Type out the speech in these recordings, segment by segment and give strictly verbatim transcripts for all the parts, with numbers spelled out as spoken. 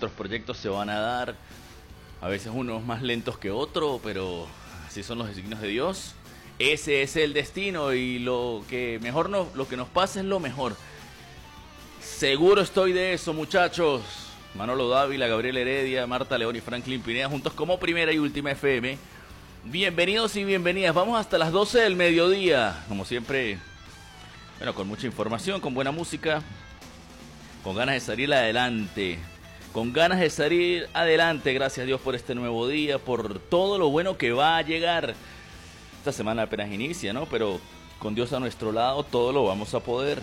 nuestros proyectos se van a dar. A veces unos más lentos que otros, pero así son los designios de Dios. Ese es el destino y lo que mejor no, lo que nos pasa es lo mejor. Seguro estoy de eso, muchachos. Manolo Dávila, Gabriel Heredia, Marta León y Franklin Pineda, juntos como Primera y Última F M. Bienvenidos y bienvenidas. Vamos hasta las doce del mediodía. Como siempre, bueno, con mucha información, con buena música, con ganas de salir adelante. Con ganas de salir adelante. Gracias a Dios por este nuevo día, por todo lo bueno que va a llegar. Esta semana apenas inicia, ¿no? Pero con Dios a nuestro lado, todo lo vamos a poder.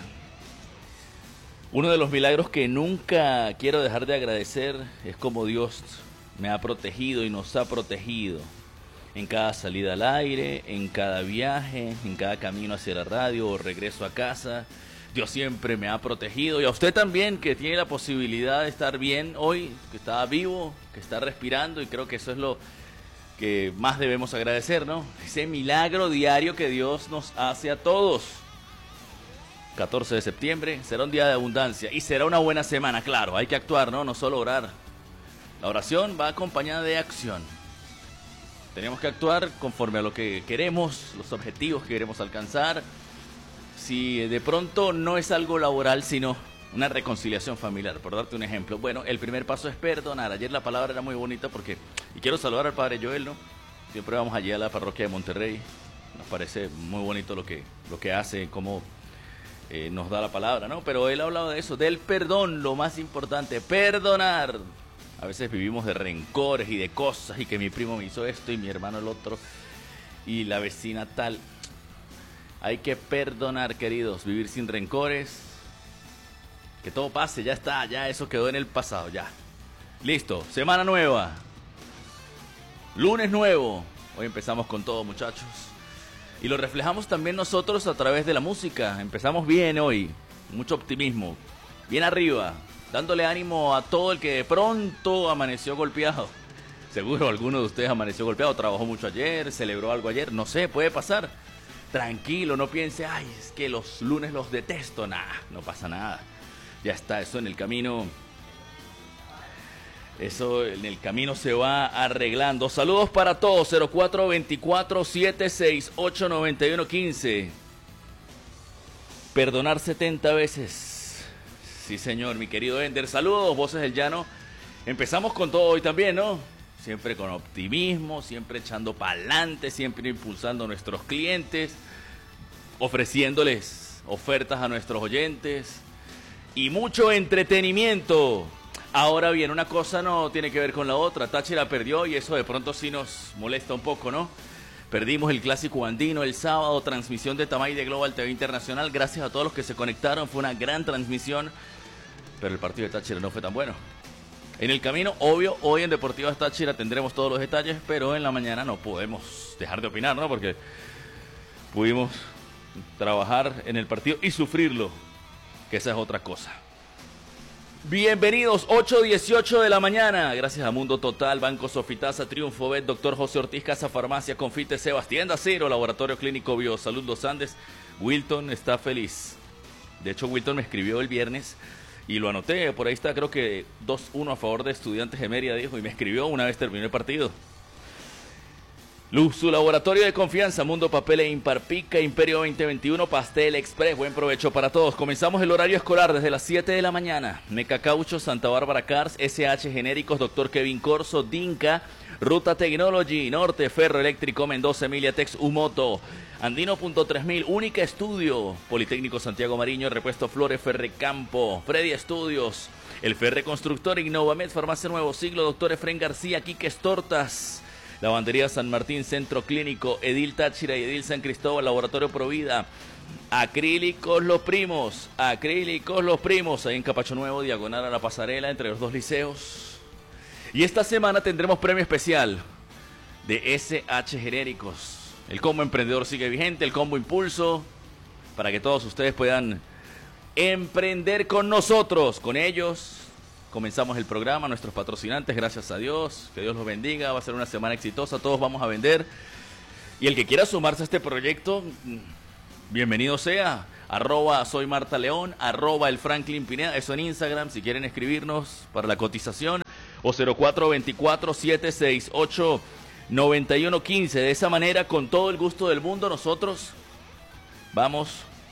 Uno de los milagros que nunca quiero dejar de agradecer es como Dios me ha protegido y nos ha protegido. En cada salida al aire, en cada viaje, en cada camino hacia la radio o regreso a casa. Dios siempre me ha protegido. Y a usted también, que tiene la posibilidad de estar bien hoy, que está vivo, que está respirando. Y creo que eso es lo que más debemos agradecer, ¿no? Ese milagro diario que Dios nos hace a todos. catorce de septiembre, será un día de abundancia y será una buena semana, claro. Hay que actuar, ¿no? No solo orar. La oración va acompañada de acción. Tenemos que actuar conforme a lo que queremos, los objetivos que queremos alcanzar. Si de pronto no es algo laboral, sino una reconciliación familiar, por darte un ejemplo. Bueno, el primer paso es perdonar. Ayer la palabra era muy bonita porque, y quiero saludar al padre Joel, ¿no? Siempre vamos allí a la parroquia de Monterrey. Nos parece muy bonito lo que, lo que hace, cómo eh, nos da la palabra, ¿no? Pero él ha hablado de eso, del perdón, lo más importante, perdonar. A veces vivimos de rencores y de cosas, y que mi primo me hizo esto y mi hermano el otro, y la vecina tal. Hay que perdonar, queridos, vivir sin rencores. Que todo pase, ya está, ya eso quedó en el pasado, ya. Listo, semana nueva. Lunes nuevo. Hoy empezamos con todo, muchachos. Y lo reflejamos también nosotros a través de la música. Empezamos bien hoy, mucho optimismo, bien arriba, dándole ánimo a todo el que de pronto amaneció golpeado. Seguro alguno de ustedes amaneció golpeado, trabajó mucho ayer, celebró algo ayer, no sé, puede pasar. Tranquilo, no piense, ay, es que los lunes los detesto. Nah, no pasa nada. Ya está, eso en el camino. Eso en el camino se va arreglando. Saludos para todos, cero cuatro veinticuatro, setenta y seis, ochenta noventa y uno quince. Perdonar setenta veces. Sí, señor, mi querido Ender. Saludos, Voces del Llano. Empezamos con todo hoy también, ¿no? Siempre con optimismo, siempre echando para adelante, siempre impulsando a nuestros clientes, ofreciéndoles ofertas a nuestros oyentes y mucho entretenimiento. Ahora bien, una cosa no tiene que ver con la otra. Táchira perdió y eso de pronto sí nos molesta un poco, ¿no? Perdimos el Clásico Andino el sábado, transmisión de Tamay de Global T V Internacional. Gracias a todos los que se conectaron, fue una gran transmisión, pero el partido de Táchira no fue tan bueno. En el camino, obvio, hoy en Deportivas Táchira tendremos todos los detalles, pero en la mañana no podemos dejar de opinar, ¿no? Porque pudimos trabajar en el partido y sufrirlo, que esa es otra cosa. Bienvenidos, ocho dieciocho de la mañana, gracias a Mundo Total, Banco Sofitasa, Triunfo Bet, Doctor José Ortiz, Casa Farmacia, Confite, Sebastián Dacero, Laboratorio Clínico Biosalud Los Andes. Wilton está feliz. De hecho, Wilton me escribió el viernes y lo anoté, por ahí está, creo que dos uno a favor de Estudiantes de Mérida, dijo, y me escribió una vez terminó el partido. Luz, su laboratorio de confianza, Mundo Papel e Imparpica, Imperio veinte veintiuno, Pastel Express, buen provecho para todos. Comenzamos el horario escolar desde las siete de la mañana. Meca Caucho, Santa Bárbara Cars, S H Genéricos, Doctor Kevin Corso, Dinka, Ruta Technology, Norte, Ferro Eléctrico, Mendoza, Emilia Tex, Umoto, Andino punto tres mil, Única Estudio, Politécnico Santiago Mariño, Repuesto Flores, Ferrecampo, Freddy Estudios, El Ferre Constructor, Innovamed, Farmacia Nuevo Siglo, Doctor Efren García, Quiques Tortas, Lavandería San Martín, Centro Clínico, Edil Táchira y Edil San Cristóbal, Laboratorio Provida, Acrílicos Los Primos, Acrílicos Los Primos, ahí en Capacho Nuevo, diagonal a la pasarela, entre los dos liceos. Y esta semana tendremos premio especial de S H Genéricos. El combo emprendedor sigue vigente, el combo impulso, para que todos ustedes puedan emprender con nosotros, con ellos. Comenzamos el programa, nuestros patrocinantes, gracias a Dios, que Dios los bendiga, va a ser una semana exitosa, todos vamos a vender. Y el que quiera sumarse a este proyecto, bienvenido sea, arroba soy Marta León, arroba el Franklin Pineda, eso en Instagram, si quieren escribirnos para la cotización. o cero cuatro dos cuatro, siete seis ocho, nueve uno uno cinco. De esa manera, con todo el gusto del mundo, nosotros vamos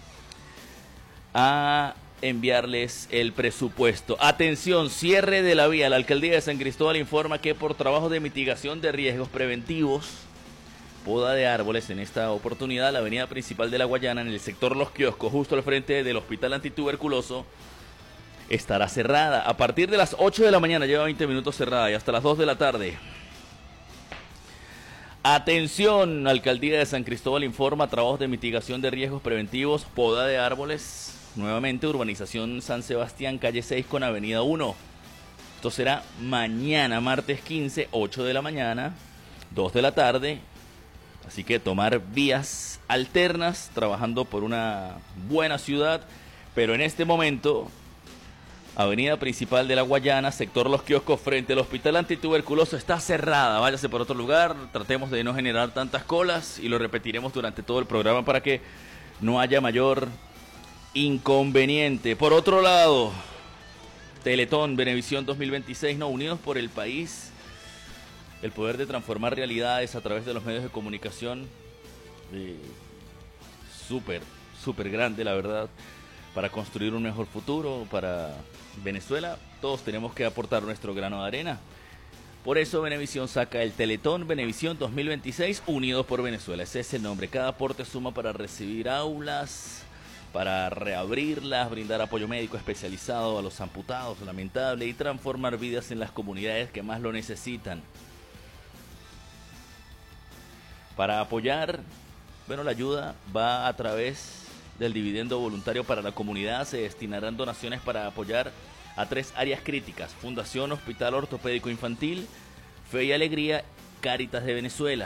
a enviarles el presupuesto. Atención, cierre de la vía. La alcaldía de San Cristóbal informa que por trabajo de mitigación de riesgos preventivos, poda de árboles en esta oportunidad, la avenida principal de La Guayana, en el sector Los Kioscos, justo al frente del Hospital Antituberculoso, estará cerrada a partir de las ocho de la mañana, lleva veinte minutos cerrada, y hasta las dos de la tarde. Atención, alcaldía de San Cristóbal informa trabajos de mitigación de riesgos preventivos, poda de árboles, nuevamente urbanización San Sebastián, calle seis con avenida uno. Esto será mañana, martes quince, ocho de la mañana, dos de la tarde. Así que tomar vías alternas, trabajando por una buena ciudad, pero en este momento, avenida principal de La Guayana, sector Los Kioscos, frente al Hospital Antituberculoso, está cerrada. Váyase por otro lugar, tratemos de no generar tantas colas y lo repetiremos durante todo el programa para que no haya mayor inconveniente. Por otro lado, Teletón, Venevisión dos mil veintiséis, no, Unidos por el País. El poder de transformar realidades a través de los medios de comunicación, eh, súper, súper grande, la verdad, para construir un mejor futuro para Venezuela. Todos tenemos que aportar nuestro grano de arena. Por eso Venevisión saca el Teletón Venevisión dos mil veintiséis, Unidos por Venezuela. Ese es el nombre. Cada aporte suma para recibir aulas, para reabrirlas, brindar apoyo médico especializado a los amputados, lamentable, y transformar vidas en las comunidades que más lo necesitan. Para apoyar, bueno, la ayuda va a través del dividendo voluntario para la comunidad. Se destinarán donaciones para apoyar a tres áreas críticas: Fundación Hospital Ortopédico Infantil, Fe y Alegría, Cáritas de Venezuela.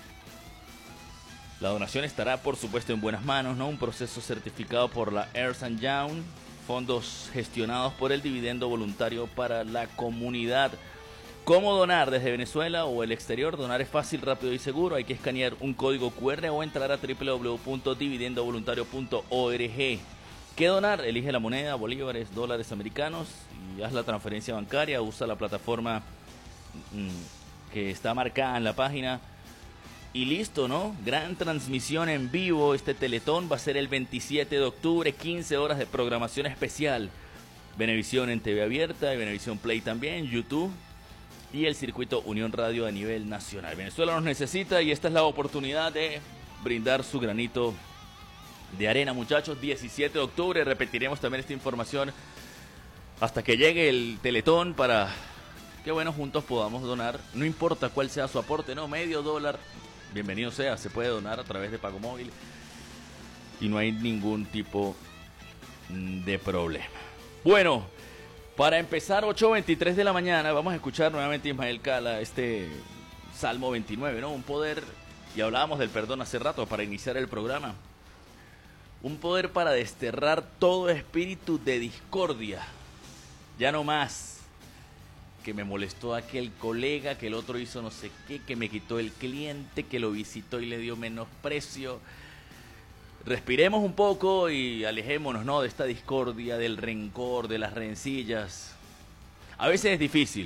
La donación estará, por supuesto, en buenas manos, ¿no? Un proceso certificado por la Ernst and Young, fondos gestionados por el dividendo voluntario para la comunidad. ¿Cómo donar desde Venezuela o el exterior? Donar es fácil, rápido y seguro. Hay que escanear un código cu erre o entrar a doble u doble u doble u punto dividendo voluntario punto org. ¿Qué donar? Elige la moneda, bolívares, dólares americanos, y haz la transferencia bancaria. Usa la plataforma mmm, que está marcada en la página. Y listo, ¿no? Gran transmisión en vivo. Este Teletón va a ser el veintisiete de octubre, quince horas de programación especial. Venevisión en T V abierta y Venevisión Play también, YouTube. Y el circuito Unión Radio a nivel nacional. Venezuela nos necesita y esta es la oportunidad de brindar su granito de arena, muchachos. diecisiete de octubre, repetiremos también esta información hasta que llegue el Teletón para que, bueno, juntos podamos donar. No importa cuál sea su aporte, no, medio dólar, bienvenido sea, se puede donar a través de Pago Móvil y no hay ningún tipo de problema. Bueno, para empezar, ocho veintitrés de la mañana, vamos a escuchar nuevamente a Ismael Cala, este Salmo veintinueve, ¿no? Un poder, y hablábamos del perdón hace rato para iniciar el programa, un poder para desterrar todo espíritu de discordia. Ya no más que me molestó aquel colega, que el otro hizo no sé qué, que me quitó el cliente, que lo visitó y le dio menosprecio. Respiremos un poco y alejémonos, ¿no?, de esta discordia, del rencor, de las rencillas. A veces es difícil,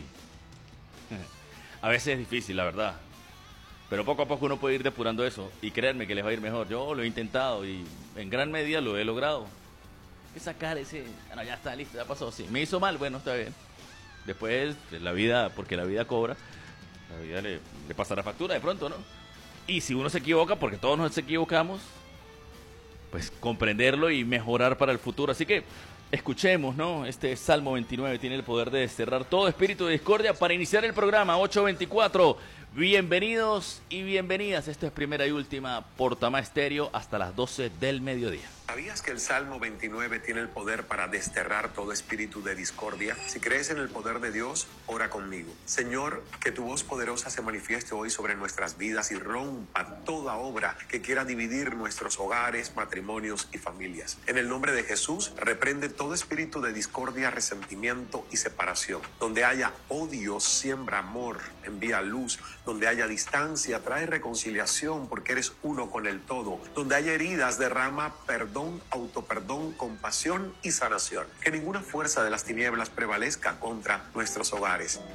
a veces es difícil, la verdad, pero poco a poco uno puede ir depurando eso y créanme que les va a ir mejor. Yo lo he intentado y en gran medida lo he logrado. Hay que sacar ese, bueno, ya está listo, ya pasó, sí, me hizo mal, bueno, está bien. Después la vida, porque la vida cobra, la vida le, le pasará factura de pronto, ¿no? Y si uno se equivoca, porque todos nos equivocamos, pues comprenderlo y mejorar para el futuro. Así que escuchemos, ¿no? Este Salmo veintinueve tiene el poder de desterrar todo espíritu de discordia para iniciar el programa. Ocho veinticuatro, bienvenidos y bienvenidas. Esto es primera y última por Tamá Estéreo hasta las doce del mediodía. ¿Sabías que el Salmo veintinueve tiene el poder para desterrar todo espíritu de discordia? Si crees en el poder de Dios, ora conmigo. Señor, que tu voz poderosa se manifieste hoy sobre nuestras vidas y rompa toda obra que quiera dividir nuestros hogares, matrimonios y familias. En el nombre de Jesús, reprende todo espíritu de discordia, resentimiento y separación. Donde haya odio, siembra amor, envía luz. Donde haya distancia, trae reconciliación porque eres uno con el todo. Donde haya heridas, derrama perdón, autoperdón, compasión y sanación. Que ninguna fuerza de las tinieblas prevalezca contra nuestros hogares.